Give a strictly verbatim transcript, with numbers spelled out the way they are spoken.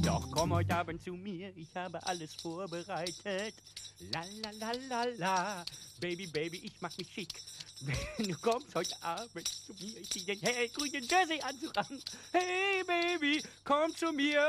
Doch komm heute Abend zu mir, ich habe alles vorbereitet. La la la la la, Baby, Baby, ich mach mich schick. Wenn du kommst heute Abend zu mir, ich zieh den hellgrünen Jersey-Anzug an. Hey, Baby, komm zu mir